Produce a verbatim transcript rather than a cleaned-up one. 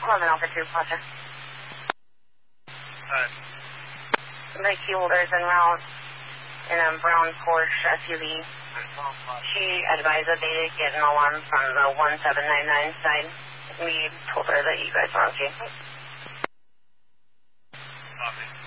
eleven Alpha two, Plaza. Alright. The key holders en route in a brown Porsche S U V. She advised that they did get an alarm from the one seven nine nine side. We told her that you guys were okay. Copy.